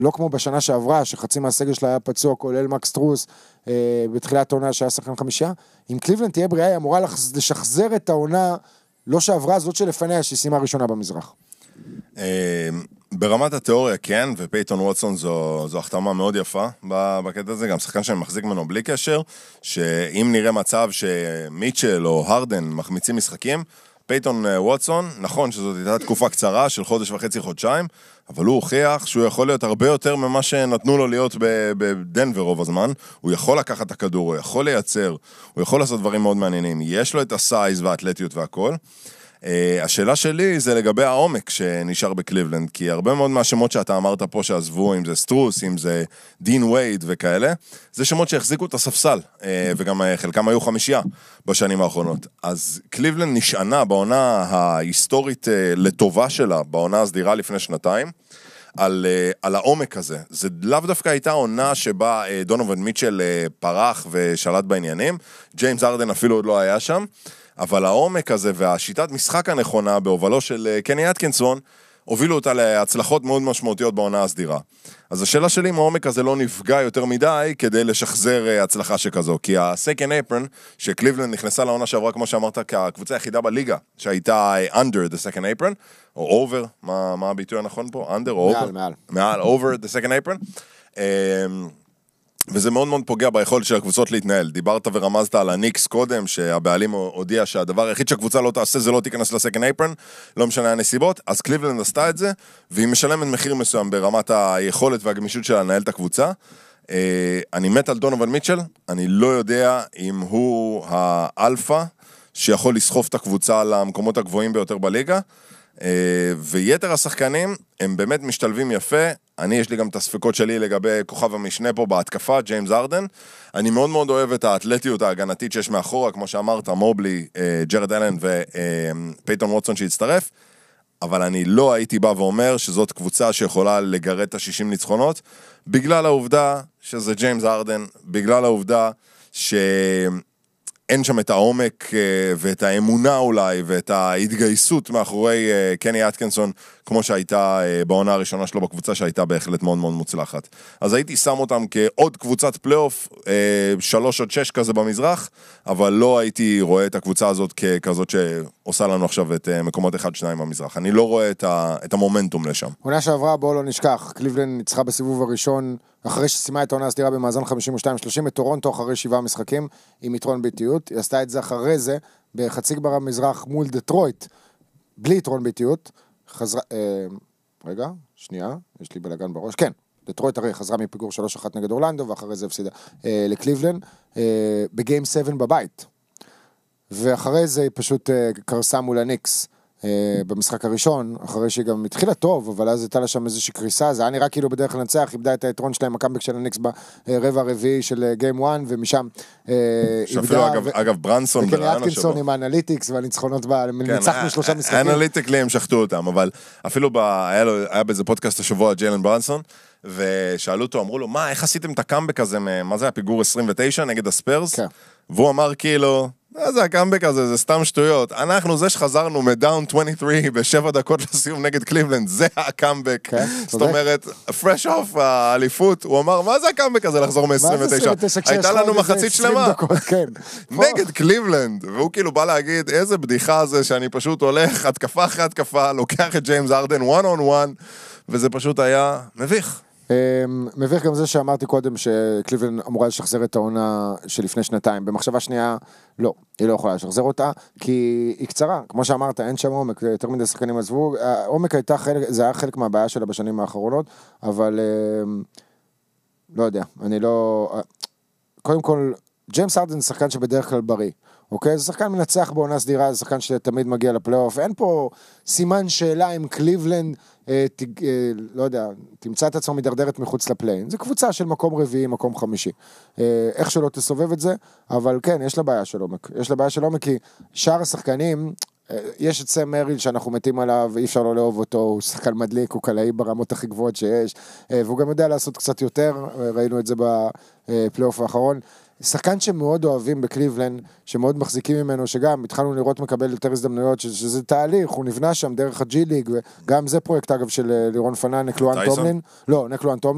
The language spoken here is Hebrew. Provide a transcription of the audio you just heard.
לא כמו בשנה שעברה, שחצי מהסגל שלה היה פצוע, כולל מקס טרוס, בתחילת העונה שהיה שחקן חמישייה, אם קליבלנד תהיה בריאה, היא אמורה לשחזר את העונה, לא שעברה, זאת שלפניה, שהיא סיימה ראשונה במזרח. ברמת התיאוריה כן, ופייטון ווטסון זו החתמה מאוד יפה בקטע הזה, גם שחקן שאני מחזיק ממנו בלי קשר, שאם נראה מצב שמיטשל או הרדן מחמיצים משחקים, פייטון ווטסון, נכון שזאת הייתה תקופה קצרה של חודש וחצי, חודשיים, אבל הוא הוכיח שהוא יכול להיות הרבה יותר ממה שנתנו לו להיות בדנבר רוב הזמן, הוא יכול לקחת את הכדור, הוא יכול לייצר, הוא יכול לעשות דברים מאוד מעניינים, יש לו את הסייז והאתלטיות והכל. השאלה שלי זה לגבי העומק שנשאר בקליבלנד, כי הרבה מאוד מהשמות שאתה אמרת פה שעזבו, אם זה סטרוס, אם זה דין וייד וכאלה, זה שמות שהחזיקו את הספסל, וגם חלקם היו חמישייה בשנים האחרונות. אז קליבלנד נשענה בעונה ההיסטורית לטובה שלה, בעונה הסדירה לפני שנתיים, על העומק הזה. זה לאו דווקא הייתה עונה שבה דונובין מיטשל פרח ושלט בעניינים, ג'יימס ארדן אפילו עוד לא היה שם, אבל העומק הזה והשיטת משחק הנכונה בהובלו של קני אטקינסון הובילו אותה להצלחות מאוד משמעותיות בעונה הסדירה. אז השאלה שלי אם העומק הזה לא נפגע יותר מדי כדי לשחזר הצלחה שכזו, כי ה-second apron שקליבלנד נכנסה לעונה שעברה כמו שאמרת כקבוצה היחידה בליגה שהייתה under the second apron או over, מה הביטוי הנכון פה? under או over? מעל, over the second apron. וזה מאוד מאוד פוגע ביכולת של הקבוצות להתנהל. דיברת ורמזת על הניקס קודם, שהבעלים הודיע שהדבר היחיד שהקבוצה לא תעשה זה לא תיכנס לסקנד אייפרן, לא משנה הנסיבות, אז קליבלנד עשתה את זה, והיא משלמת מחיר מסוים ברמת היכולת והגמישות שלה לנהל את הקבוצה. אני מת על דונובין מיטשל, אני לא יודע אם הוא האלפא שיכול לסחוף את הקבוצה למקומות הגבוהים ביותר בליגה, ויתר השחקנים הם באמת משתלבים יפה. יש לי גם את הספקות שלי לגבי כוכב המשנה פה בהתקפה, ג'יימס ארדן. אני מאוד מאוד אוהב את האתלטיות ההגנתית שיש מאחורה, כמו שאמרת, מובלי, ג'רד אלן ופייטון ווטסון שהצטרף, אבל אני לא הייתי בא ואומר שזאת קבוצה שיכולה לגרד את ה-60 ניצחונות, בגלל העובדה שזה ג'יימס ארדן, בגלל העובדה אין שם את העומק ואת האמונה אולי ואת ההתגייסות מאחורי קני אטקינסון כמו שהייתה בעונה הראשונה שלו בקבוצה שהייתה בהחלט מאוד מאוד מוצלחת. אז הייתי שם אותם כעוד קבוצת פלייאוף 3-6 כזה במזרח, אבל לא הייתי רואה את הקבוצה הזאת ככזאת שעושה לנו עכשיו את מקומות 1-2 במזרח. אני לא רואה את המומנטום לשם. עונה שעברה בואו לא נשכח, קליבלנד ניצחה בסיבוב הראשון אחרי שסיימה את העונה הסדירה במאזן 52-30 את טורונטו אחרי 7 משחקים עם יתרון ביתיות. היא עשתה את זה אחרי זה בחצי גמר המזרח מול דטרויט בלי יתרון ביתיות. רגע, שנייה, יש לי בלגן בראש. כן, דטרויט הרי חזרה מפיגור 3-1 נגד אורלנדו ואחרי זה הפסידה לקליבלנד בגיים 7 בבית. ואחרי זה היא פשוט קרסה מול הניקס במשחק הראשון, אחרי שהיא גם התחילה טוב, אבל אז הייתה לה שם איזושהי קריסה, זה היה נראה כאילו בדרך לנצח, איבדה את היתרון שלהם, הקאמבק של הניקס ברבע הרביעי של גיים 1, ומשם שאפילו אגב ברנסון וקני אטקינסון עם האנליטיקס והניצחונות ניצחנו 3 משחקים. האנליטיקלי הם שחטו אותם, אבל אפילו היה באיזה פודקאסט השבוע ג'יילן ברנסון, ושאלו אותו, אמרו לו, איך עשיתם את הקאמבק הזה, מה זה הפיגור 29 נגד הספרס? והוא אמר כאילו, זה הקאמבק הזה, זה סתם שטויות. אנחנו זה שחזרנו מדאון 23 ב7 דקות לסיום נגד קליבלנד, זה הקאמבק. זאת אומרת, פרש אוף האליפות, הוא אמר, מה זה הקאמבק הזה לחזור מ-29? הייתה לנו מחצית שלמה. נגד קליבלנד. והוא כאילו בא להגיד, איזה בדיחה זה שאני פשוט הולך התקפה אחרי התקפה, לוקח את ג'יימס ארדן one on one, וזה פשוט היה מביך. מביך גם זה שאמרתי קודם שקליבלנד אמורה לשחזר את העונה שלפני שנתיים. במחשבה שנייה, לא, היא לא יכולה לשחזר אותה, כי היא קצרה. כמו שאמרת, אין שם עומק, יותר מדי שחקנים עזבו. העומק הייתה חלק, זה היה חלק מהבעיה שלה בשנים האחרונות, אבל לא יודע, אני לא... קודם כל, ג'יימס ארדן זה שחקן שבדרך כלל בריא. אוקיי? זה שחקן מנצח בעונה סדירה, זה שחקן שתמיד מגיע לפלייאוף. אין פה סימן שאלה אם קליבלנד, לא יודע, תמצא את עצמו מדרדרת מחוץ לפליין. זה קבוצה של מקום רביעי, מקום חמישי. איך שלא תסובב את זה, אבל כן, יש לה בעיה של עומק. יש לה בעיה של עומק, כי שאר השחקנים, יש את סם מריל שאנחנו מתים עליו, ואי אפשר לא לאהוב אותו, הוא שחקן מדליק, הוא קלעי ברמות הכי גבוהות שיש, והוא גם יודע לעשות קצת יותר, ראינו את זה בפלייאוף האחרון. שחקן שמאוד אוהבים בקליבלנד, שמאוד מחזיקים ממנו, שגם התחלנו לראות מקבל יותר הזדמנויות, שזה תהליך, הוא נבנה שם דרך הג'י ליג, וגם זה פרויקט אגב של לירון פנן, נקלואן טומלין, לא, נקלואן טומלין,